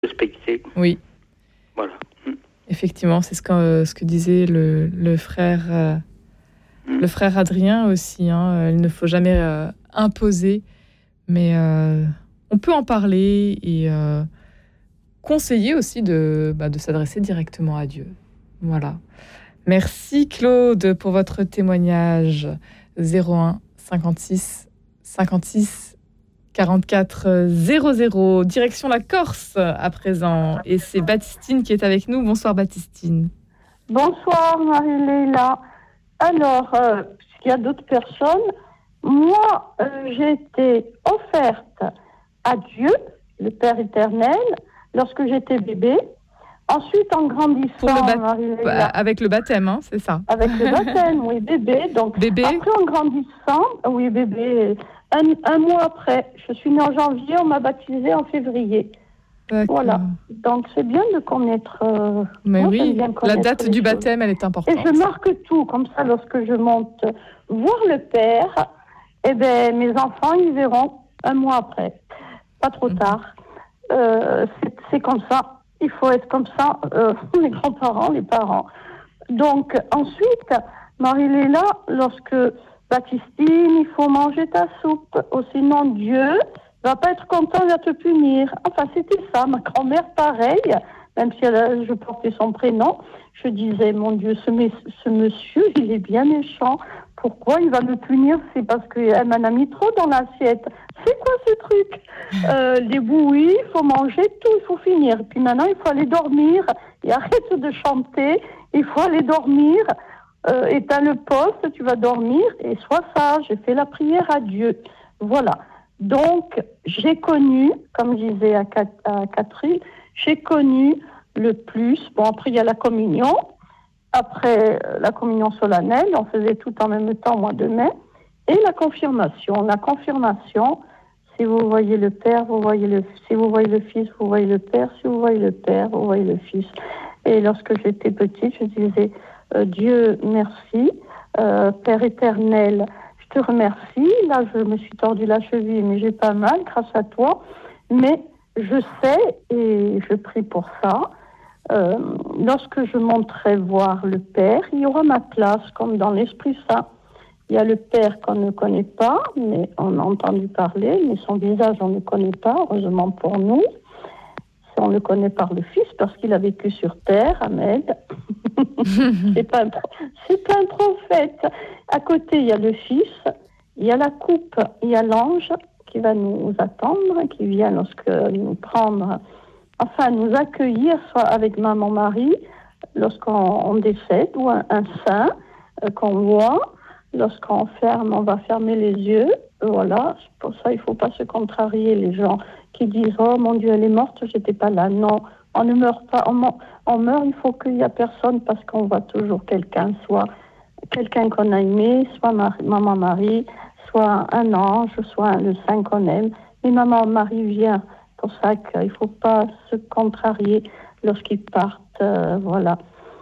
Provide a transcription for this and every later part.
respecter. Oui. Voilà. Effectivement, c'est ce que disait le frère Adrien aussi. Il ne faut jamais imposer, mais on peut en parler et conseiller aussi de s'adresser directement à Dieu. Voilà. Merci Claude pour votre témoignage. 01 56 56 44 00. Direction la Corse à présent. Et c'est Baptistine qui est avec nous. Bonsoir Baptistine. Bonsoir Marie-Léla. Alors, il y a d'autres personnes. Moi, j'ai été offerte à Dieu, le Père éternel, lorsque j'étais bébé. Ensuite, en grandissant, Marie-Léla, avec le baptême, c'est ça? Avec le baptême, oui, bébé. Donc, bébé. Après, en grandissant, oui, bébé. Un mois après, je suis née en janvier, on m'a baptisée en février. D'accord. Voilà. Donc, c'est bien de connaître. Mais oui, la date du baptême, elle est importante. Et je marque tout, comme ça, lorsque je monte voir le Père, mes enfants, ils verront un mois après. Pas trop tard. C'est comme ça. Il faut être comme ça, les grands-parents, les parents. Donc, ensuite, Marie-Léla, lorsque Baptistine, il faut manger ta soupe, ou sinon Dieu va pas être content, il va te punir. Enfin, c'était ça. Ma grand-mère, pareil, même si je portais son prénom, je disais, mon Dieu, ce monsieur, il est bien méchant. Pourquoi il va me punir? C'est parce qu'elle m'en a mis trop dans l'assiette. C'est quoi ce truc? Les bouillies, il faut manger tout, il faut finir. Puis maintenant, il faut aller dormir. Et arrête de chanter. Il faut aller dormir. Éteins le poste, tu vas dormir. Et sois sage. J'ai fait la prière à Dieu. Voilà. Donc, j'ai connu, comme je disais à Catherine, j'ai connu le plus. Bon, après, il y a la communion. Après la communion solennelle, on faisait tout en même temps au mois de mai. Et la confirmation. La confirmation, si vous voyez le Père, vous voyez si vous voyez le Fils, vous voyez le Père. Si vous voyez le Père, vous voyez le Fils. Et lorsque j'étais petite, je disais, Dieu, merci. Père éternel, je te remercie. Là, je me suis tordu la cheville, mais j'ai pas mal grâce à toi. Mais je sais, et je prie pour ça, lorsque je monterai voir le Père, il y aura ma place, comme dans l'Esprit Saint. Il y a le Père qu'on ne connaît pas, mais on a entendu parler, mais son visage, on ne connaît pas, heureusement pour nous. On le connaît par le Fils, parce qu'il a vécu sur terre, Ahmed. C'est pas un prophète. À côté, il y a le Fils, il y a la coupe, il y a l'ange qui va nous attendre, qui vient lorsque nous prendre, enfin nous accueillir, soit avec maman Marie, lorsqu'on décède, ou un saint qu'on voit. Lorsqu'on on va fermer les yeux. Voilà, pour ça, il ne faut pas se contrarier, les gens qui disent « Oh, mon Dieu, elle est morte, j'étais pas là ». Non, on ne meurt pas. On meurt, il faut qu'il n'y a personne, parce qu'on voit toujours quelqu'un, soit quelqu'un qu'on a aimé, soit maman Marie, soit un ange, soit le saint qu'on aime. Mais maman Marie vient. Pour ça qu'il ne faut pas se contrarier lorsqu'ils partent. Voilà.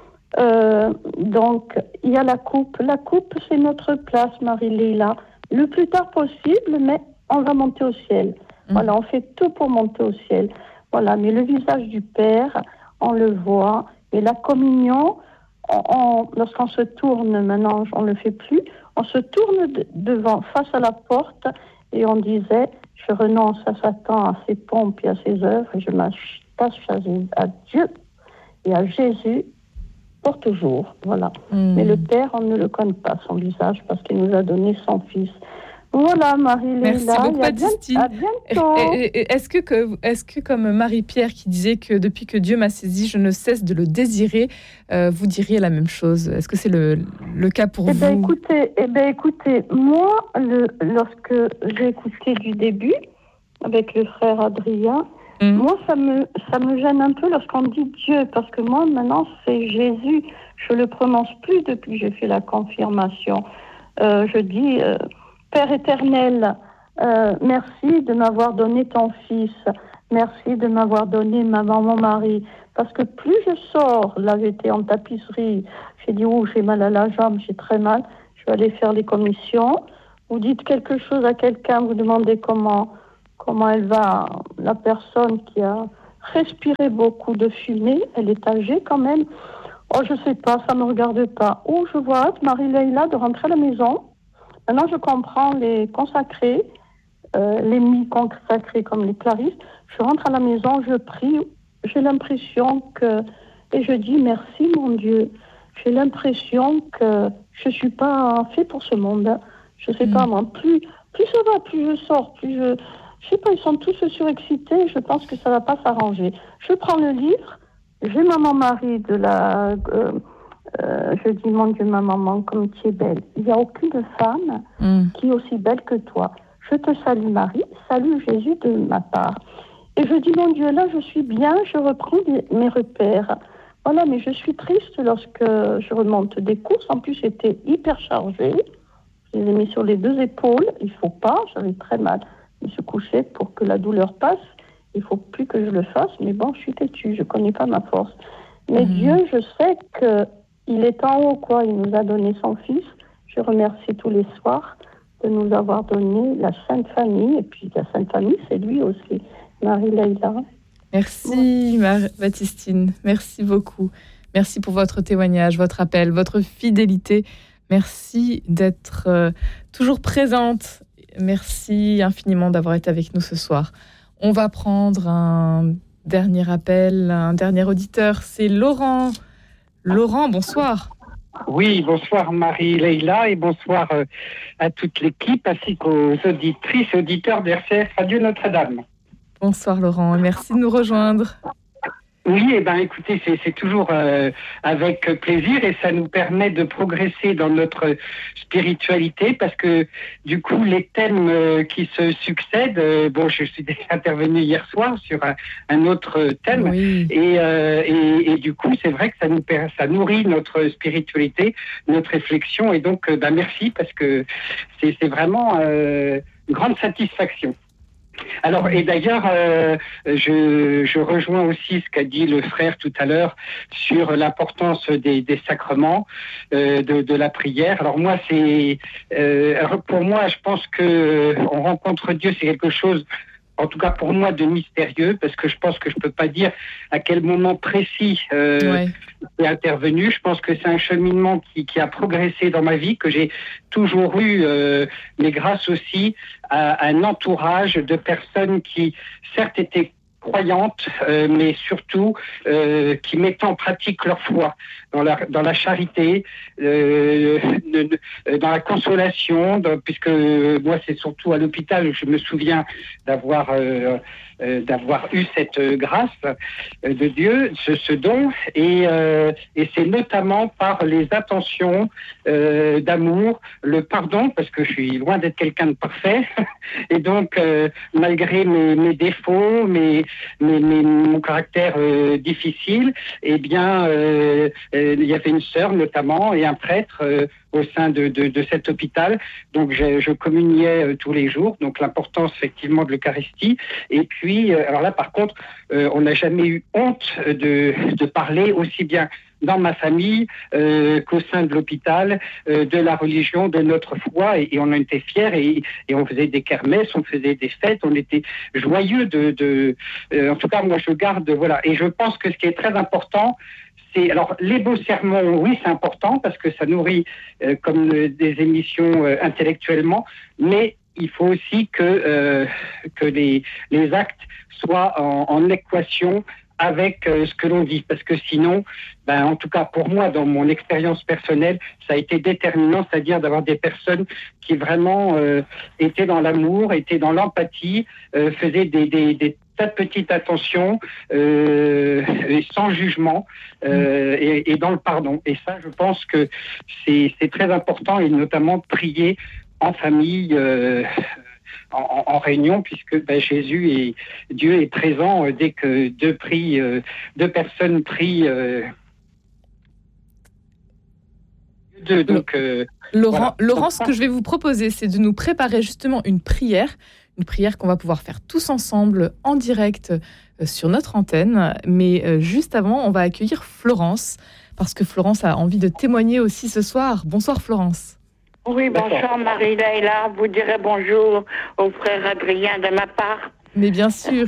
Donc, il y a la coupe. La coupe, c'est notre place, Marie-Léla. Le plus tard possible, mais on va monter au ciel. Voilà, on fait tout pour monter au ciel. Voilà, mais le visage du Père, on le voit. Et la communion, lorsqu'on se tourne, maintenant, on ne le fait plus, on se tourne devant, face à la porte, et on disait, je renonce à Satan, à ses pompes et à ses œuvres, et je m'attache à Dieu et à Jésus pour toujours, voilà. Mais le Père, on ne le connaît pas, son visage, parce qu'il nous a donné son Fils. Voilà, Marie-Léla. Merci beaucoup, Baptistine. À bientôt. Est-ce que, comme Marie-Pierre qui disait que depuis que Dieu m'a saisi, je ne cesse de le désirer, vous diriez la même chose? Est-ce que c'est le cas pour vous? Écoutez, moi, lorsque j'ai écouté du début, avec le frère Adrien, moi, ça me gêne un peu lorsqu'on dit Dieu, parce que moi, maintenant, c'est Jésus. Je le prononce plus depuis que j'ai fait la confirmation. Je dis, Père éternel, merci de m'avoir donné ton Fils. Merci de m'avoir donné ma maman Marie. Parce que plus je sors, là, j'étais en tapisserie, j'ai dit, j'ai mal à la jambe, j'ai très mal, je vais aller faire les commissions. Vous dites quelque chose à quelqu'un, vous demandez comment elle va, la personne qui a respirait beaucoup de fumée. Elle est âgée quand même. Oh, je sais pas, ça me regarde pas. Oh, je vois hâte, Marie-Leila, de rentrer à la maison. Maintenant, je comprends les consacrés, les mi-consacrés comme les claristes. Je rentre à la maison, je prie. J'ai l'impression que... Et je dis merci, mon Dieu. J'ai l'impression que je suis pas fait pour ce monde. Je sais pas, moi. Plus ça va, plus je sors, plus je... Je sais pas, ils sont tous surexcités. Je pense que ça va pas s'arranger. Je prends le livre. J'ai maman Marie de la... je dis, mon Dieu, ma maman, comme tu es belle. Il n'y a aucune femme qui est aussi belle que toi. Je te salue, Marie. Salut, Jésus, de ma part. Et je dis, mon Dieu, là, je suis bien. Je reprends mes repères. Voilà, mais je suis triste lorsque je remonte des courses. En plus, j'étais hyper chargée. Je les ai mis sur les 2 épaules. Il faut pas. J'avais très mal. Je me suis couchée pour que la douleur passe. Il faut plus que je le fasse. Mais bon, je suis têtue. Je connais pas ma force. Mais Dieu, je sais qu'il est en haut, quoi. Il nous a donné son Fils. Je remercie tous les soirs de nous avoir donné la Sainte Famille. Et puis, la Sainte Famille, c'est lui aussi, Marie-Leila. Merci, Baptistine. Merci beaucoup. Merci pour votre témoignage, votre appel, votre fidélité. Merci d'être toujours présente. Merci infiniment d'avoir été avec nous ce soir. On va prendre un dernier appel, un dernier auditeur. C'est Laurent. Laurent, bonsoir. Oui, bonsoir Marie-Leila et bonsoir à toute l'équipe ainsi qu'aux auditrices et auditeurs d'RCF Radio Notre-Dame. Bonsoir Laurent, merci de nous rejoindre. Oui, écoutez, c'est toujours avec plaisir et ça nous permet de progresser dans notre spiritualité parce que du coup, les thèmes qui se succèdent, je suis déjà intervenu hier soir sur un autre thème et du coup, c'est vrai que ça nourrit notre spiritualité, notre réflexion et donc, merci parce que c'est vraiment une grande satisfaction. Alors, et d'ailleurs, je rejoins aussi ce qu'a dit le frère tout à l'heure sur l'importance des sacrements, de la prière. Alors moi, pour moi, je pense que on rencontre Dieu, c'est quelque chose, en tout cas pour moi, de mystérieux, parce que je pense que je peux pas dire à quel moment précis est intervenu. Je pense que c'est un cheminement qui a progressé dans ma vie, que j'ai toujours eu, mais grâce aussi à un entourage de personnes qui, certes, étaient croyantes, mais surtout qui mettaient en pratique leur foi dans la charité, dans la consolation, puisque moi c'est surtout à l'hôpital, je me souviens d'avoir eu cette grâce de Dieu, ce don, et c'est notamment par les attentions d'amour, le pardon, parce que je suis loin d'être quelqu'un de parfait, et donc malgré mes défauts, mon caractère difficile, eh bien il y avait une sœur notamment et un prêtre au sein de cet hôpital. Donc je communiais tous les jours, donc l'importance effectivement de l'Eucharistie. Et puis, alors là par contre, on n'a jamais eu honte de parler aussi bien dans ma famille qu'au sein de l'hôpital, de la religion, de notre foi, et on en était fiers, et on faisait des kermesses, on faisait des fêtes, on était joyeux en tout cas moi je garde, voilà. Et je pense que ce qui est très important, alors les beaux sermons, oui, c'est important parce que ça nourrit comme des émissions intellectuellement, mais il faut aussi que les actes soient en équation avec ce que l'on dit, parce que sinon, en tout cas pour moi, dans mon expérience personnelle, ça a été déterminant, c'est-à-dire d'avoir des personnes qui vraiment étaient dans l'amour, étaient dans l'empathie, faisaient des tas de petites attentions, sans jugement, et dans le pardon. Et ça, je pense que c'est très important, et notamment prier en famille, en réunion, puisque Jésus et Dieu est présent dès que deux personnes prient. Laurent, ce que je vais vous proposer, c'est de nous préparer justement une prière qu'on va pouvoir faire tous ensemble en direct sur notre antenne. Mais juste avant, on va accueillir Florence, parce que Florence a envie de témoigner aussi ce soir. Bonsoir Florence. Oui, bonsoir Marie-Leila. Vous direz bonjour au frère Adrien de ma part. Mais bien sûr.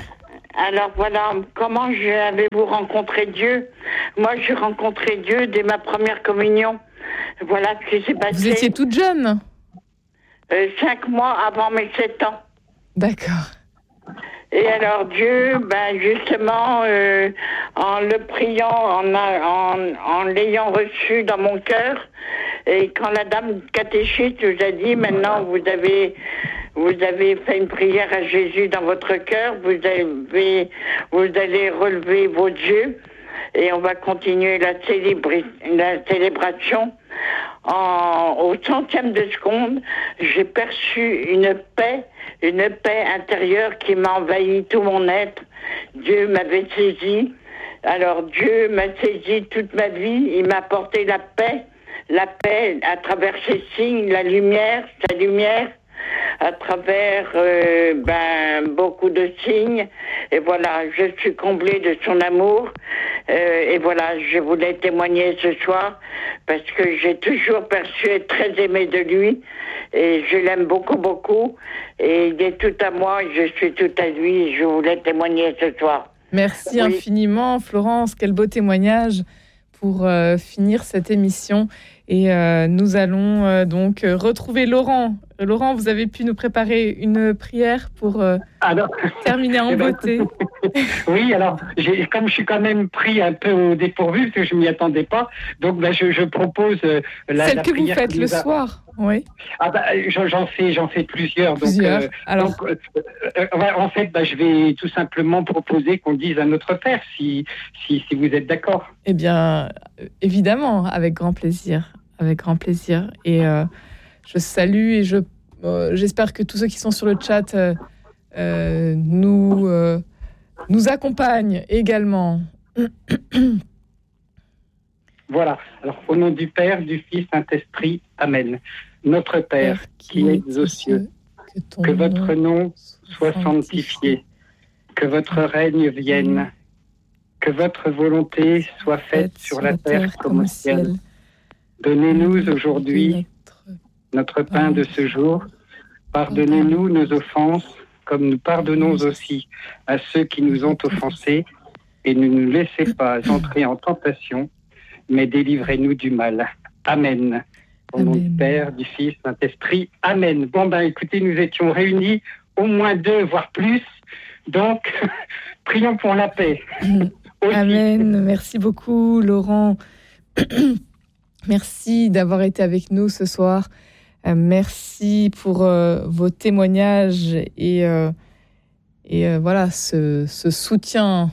Alors voilà, comment avez-vous rencontré Dieu? Moi, j'ai rencontré Dieu dès ma première communion. Voilà ce qui s'est passé. Vous étiez toute jeune? 5 mois avant mes 7 ans. D'accord. Et alors Dieu, justement, en le priant, en l'ayant reçu dans mon cœur, et quand la dame catéchiste nous a dit, maintenant vous avez fait une prière à Jésus dans votre cœur, vous allez relever vos yeux, et on va continuer la célébration. Au centième de seconde, j'ai perçu une paix intérieure qui m'a envahi tout mon être. Dieu m'avait saisi. Alors Dieu m'a saisi toute ma vie. Il m'a apporté la paix à travers ses signes, sa lumière, à travers beaucoup de signes. Et voilà, je suis comblée de son amour. Et voilà, je voulais témoigner ce soir parce que j'ai toujours perçu être très aimée de lui. Et je l'aime beaucoup, beaucoup. Et il est tout à moi, je suis tout à lui. Je voulais témoigner ce soir. Merci infiniment, Florence. Quel beau témoignage pour finir cette émission. Et nous allons donc retrouver Laurent. Laurent, vous avez pu nous préparer une prière pour terminer en beauté. Oui, alors, comme je suis quand même pris un peu au dépourvu, parce que je ne m'y attendais pas, donc je propose celle que vous faites le soir. Oui. J'en fais plusieurs. Plusieurs. En fait, je vais tout simplement proposer qu'on dise à notre Père, si vous êtes d'accord. Eh bien, évidemment, avec grand plaisir. Avec grand plaisir. Et je salue et j'espère que tous ceux qui sont sur le chat nous accompagnent également. Voilà. Alors, au nom du Père, du Fils, Saint-Esprit, Amen. Notre Père, qui es aux cieux, que votre nom soit sanctifié, que votre règne vienne, que votre volonté soit faite sur la terre comme au ciel. Donnez-nous aujourd'hui notre pain de ce jour. Pardonnez-nous nos offenses, comme nous pardonnons aussi à ceux qui nous ont offensés. Et ne nous laissez pas entrer en tentation, mais délivrez-nous du mal. Amen. Au nom du Père, du Fils, Saint-Esprit. Amen. Bon, écoutez, nous étions réunis, au moins 2, voire plus. Donc, prions pour la paix. Amen. Merci beaucoup, Laurent. Merci d'avoir été avec nous ce soir. Merci pour vos témoignages et voilà ce soutien.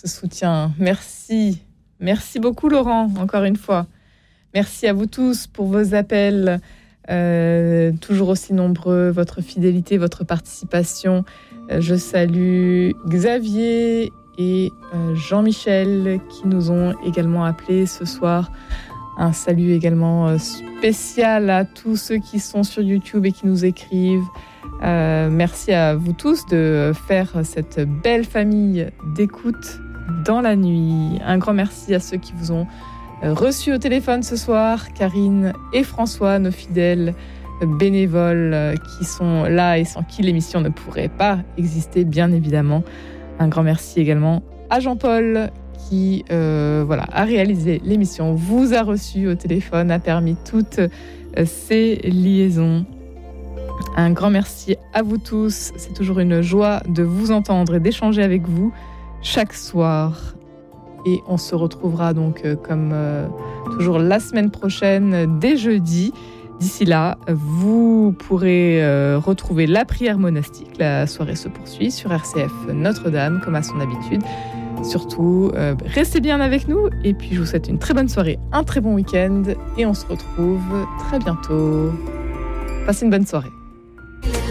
Merci beaucoup, Laurent, encore une fois. Merci à vous tous pour vos appels, toujours aussi nombreux, votre fidélité, votre participation. Je salue Xavier et Jean-Michel qui nous ont également appelés ce soir. Un salut également spécial à tous ceux qui sont sur YouTube et qui nous écrivent. Merci à vous tous de faire cette belle famille d'écoute dans la nuit. Un grand merci à ceux qui vous ont reçus au téléphone ce soir, Karine et François, nos fidèles bénévoles qui sont là et sans qui l'émission ne pourrait pas exister, bien évidemment. Un grand merci également à Jean-Paul qui a réalisé l'émission, vous a reçu au téléphone, a permis toutes ces liaisons. Un grand merci à vous tous. C'est toujours une joie de vous entendre et d'échanger avec vous chaque soir. Et on se retrouvera donc comme toujours la semaine prochaine, dès jeudi. D'ici là, vous pourrez retrouver la prière monastique. La soirée se poursuit sur RCF Notre-Dame, comme à son habitude. Surtout, restez bien avec nous. Et puis, je vous souhaite une très bonne soirée, un très bon week-end. Et on se retrouve très bientôt. Passez une bonne soirée.